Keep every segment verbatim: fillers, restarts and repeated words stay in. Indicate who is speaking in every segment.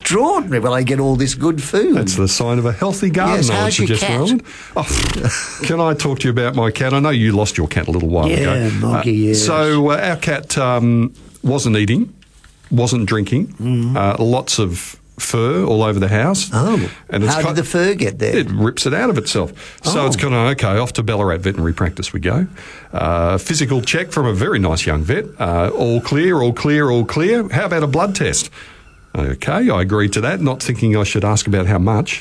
Speaker 1: extraordinary when I get all this good food.
Speaker 2: That's the sign of a healthy garden,
Speaker 1: Yes,
Speaker 2: I would
Speaker 1: how's your
Speaker 2: suggest,
Speaker 1: cat?
Speaker 2: Roland. Oh, can I talk to you about my cat? I know you lost your cat a little while
Speaker 1: Yeah,
Speaker 2: ago.
Speaker 1: Moggy, yes.
Speaker 2: So uh, our cat um, wasn't eating, wasn't drinking,
Speaker 1: Mm.
Speaker 2: uh, lots of fur all over the house.
Speaker 1: Oh,
Speaker 2: and it's
Speaker 1: how
Speaker 2: ki-
Speaker 1: did the fur get there?
Speaker 2: It rips it out of itself. So
Speaker 1: Oh.
Speaker 2: it's kind of, okay, off to Ballarat Veterinary Practice we go. Uh, physical check from a very nice young vet. Uh, all clear, all clear, all clear. How about a blood test? Okay, I agreed to that, not thinking I should ask about how much.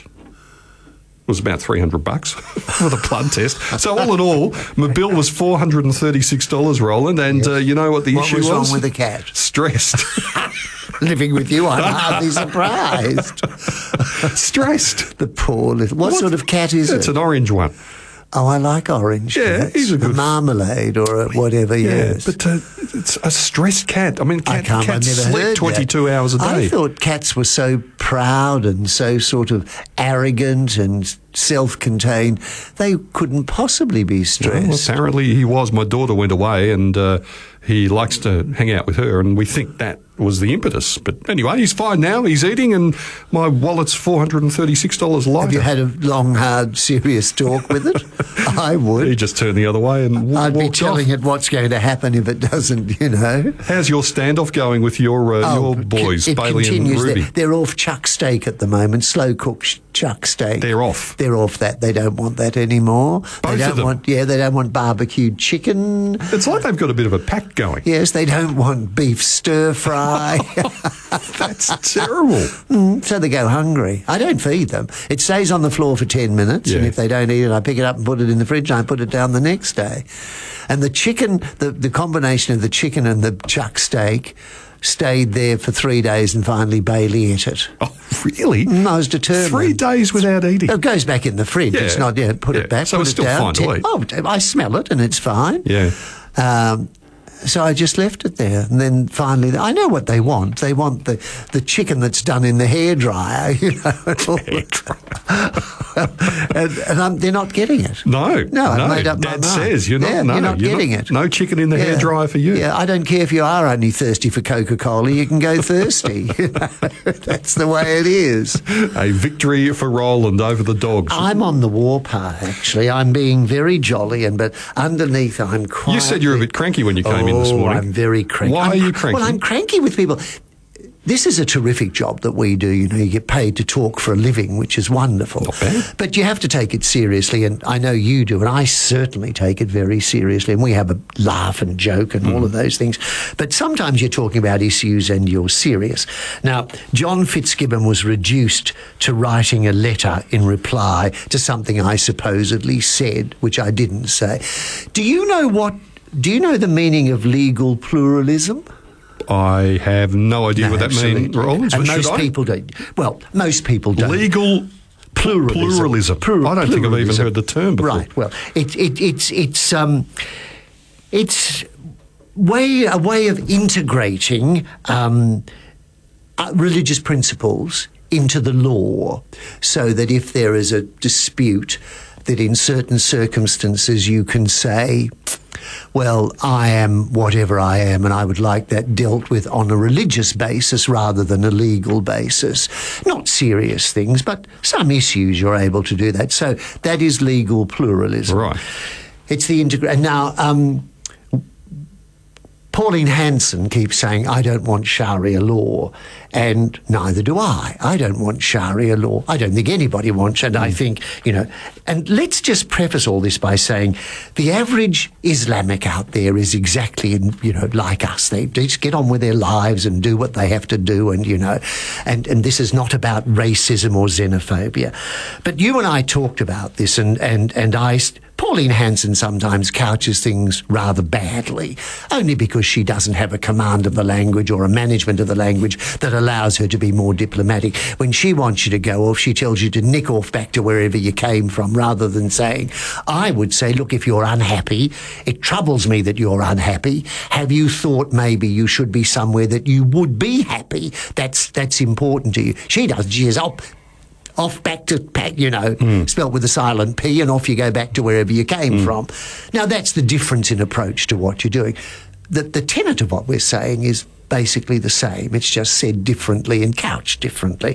Speaker 2: It was about three hundred bucks for the blood test. So all in all, my bill was four hundred thirty-six dollars, Roland, and uh, you know what the
Speaker 1: What
Speaker 2: issue
Speaker 1: was
Speaker 2: was?
Speaker 1: wrong with the cat?
Speaker 2: Stressed.
Speaker 1: Living with you, I'm hardly surprised.
Speaker 2: Stressed.
Speaker 1: The poor little... What,
Speaker 2: What?
Speaker 1: sort of cat is
Speaker 2: It's
Speaker 1: it?
Speaker 2: an orange one.
Speaker 1: Oh, I like orange
Speaker 2: Yeah,
Speaker 1: cats.
Speaker 2: he's a good-
Speaker 1: A marmalade or a whatever, yes.
Speaker 2: Yeah, but uh, it's a stressed cat. I mean,
Speaker 1: I
Speaker 2: cat,
Speaker 1: can't, I've
Speaker 2: cats
Speaker 1: never
Speaker 2: sleep
Speaker 1: heard
Speaker 2: twenty-two
Speaker 1: that.
Speaker 2: hours a day.
Speaker 1: I thought cats were so proud and so sort of arrogant and self-contained. They couldn't possibly be
Speaker 2: Well,
Speaker 1: stressed.
Speaker 2: apparently he was. My daughter went away and uh, he likes to hang out with her, and we think that was the impetus. But anyway, he's fine now. He's eating, and my wallet's four hundred thirty-six dollars lighter.
Speaker 1: Have you had a long, hard, serious talk with it? I would.
Speaker 2: He just turned the other way and w-
Speaker 1: I'd be
Speaker 2: walked
Speaker 1: telling
Speaker 2: off.
Speaker 1: it what's going to happen if it doesn't, you know.
Speaker 2: How's your standoff going with your uh,
Speaker 1: Oh,
Speaker 2: your boys,
Speaker 1: it
Speaker 2: Bailey and
Speaker 1: continues.
Speaker 2: Ruby?
Speaker 1: They're, they're off chuck steak at the moment, slow cook sh- chuck steak.
Speaker 2: They're off.
Speaker 1: They're off that. They don't want that anymore.
Speaker 2: Both
Speaker 1: they
Speaker 2: of
Speaker 1: don't
Speaker 2: them?
Speaker 1: want. Yeah, they don't want barbecued chicken.
Speaker 2: It's like they've got a bit of a pact going.
Speaker 1: Yes, they don't want beef stir fry.
Speaker 2: That's terrible.
Speaker 1: Mm, so they go hungry. I don't feed them. It stays on the floor for ten minutes, and
Speaker 2: Yeah.
Speaker 1: if they don't eat it, I pick it up and put it in the fridge, and I put it down the next day. And the chicken, the, the combination of the chicken and the chuck steak stayed there for three days, and finally Bailey ate it.
Speaker 2: Oh, really?
Speaker 1: Mm, I was determined.
Speaker 2: Three days without eating.
Speaker 1: It goes back in the fridge.
Speaker 2: Yeah.
Speaker 1: It's not, yeah, put
Speaker 2: Yeah.
Speaker 1: it back,
Speaker 2: So
Speaker 1: put
Speaker 2: it's
Speaker 1: it
Speaker 2: still
Speaker 1: down.
Speaker 2: fine to
Speaker 1: Ten-
Speaker 2: eat.
Speaker 1: Oh, I smell it and it's fine.
Speaker 2: Yeah.
Speaker 1: Um, so I just left it there, and then finally, I know what they want. They want the, the chicken that's done in the hairdryer, you know. and and I'm, they're not getting it.
Speaker 2: No,
Speaker 1: no, I
Speaker 2: no.
Speaker 1: made up my
Speaker 2: Dad
Speaker 1: mind.
Speaker 2: says you're not.
Speaker 1: Yeah,
Speaker 2: no,
Speaker 1: you're not getting
Speaker 2: not,
Speaker 1: it.
Speaker 2: No chicken in the
Speaker 1: Yeah.
Speaker 2: hairdryer for you.
Speaker 1: Yeah, I don't care if you are only thirsty for Coca-Cola. You can go thirsty. You know, that's the way it is.
Speaker 2: A victory for Roland over the dogs.
Speaker 1: I'm on the warpath, actually. I'm being very jolly, and but underneath, I'm quite.
Speaker 2: You said you were a bit cranky when you came in this
Speaker 1: Oh,
Speaker 2: morning.
Speaker 1: I'm very cranky.
Speaker 2: Why
Speaker 1: I'm,
Speaker 2: are you cranky?
Speaker 1: Well, I'm cranky with people. This is a terrific job that we do. You know, you get paid to talk for a living, which is wonderful.
Speaker 2: Not bad.
Speaker 1: But you have to take it seriously, and I know you do, and I certainly take it very seriously. And we have a laugh and joke and all of those things. But sometimes you're talking about issues and you're serious. Now, John Fitzgibbon was reduced to writing a letter in reply to something I supposedly said, which I didn't say. Do you know what? Do you know the meaning of legal pluralism?
Speaker 2: I have no idea
Speaker 1: No,
Speaker 2: what that means,
Speaker 1: absolutely.
Speaker 2: Roland.
Speaker 1: And
Speaker 2: Should
Speaker 1: most
Speaker 2: I?
Speaker 1: people don't. Well, most people don't.
Speaker 2: Legal
Speaker 1: pluralism.
Speaker 2: pluralism.
Speaker 1: Plur-
Speaker 2: I don't think I've even
Speaker 1: pluralism.
Speaker 2: heard the term before.
Speaker 1: Right. Well, it, it, it's it's um, it's way a way of integrating um, uh, religious principles into the law, so that if there is a dispute, that in certain circumstances you can say, well, I am whatever I am, and I would like that dealt with on a religious basis rather than a legal basis. Not serious things, but some issues you're able to do that. So that is legal pluralism.
Speaker 2: Right.
Speaker 1: It's the integra- and now, um, Pauline Hanson keeps saying, I don't want Sharia law, and neither do I. I don't want Sharia law. I don't think anybody wants it. And I think, you know, and let's just preface all this by saying the average Islamic out there is exactly, you know, like us. They just get on with their lives and do what they have to do, and, you know, and, and this is not about racism or xenophobia. But you and I talked about this, and, and, and I... Pauline Hanson sometimes couches things rather badly, only because she doesn't have a command of the language or a management of the language that allows her to be more diplomatic. When she wants you to go off, she tells you to nick off back to wherever you came from, rather than saying, I would say, look, if you're unhappy, it troubles me that you're unhappy. Have you thought maybe you should be somewhere that you would be happy? That's, that's important to you. She doesn't. She says, oh, off back to, you know, mm. spelt with a silent P, and off you go back to wherever you came mm. from. Now, that's the difference in approach to what you're doing. The, the tenet of what we're saying is basically the same. It's just said differently and couched differently.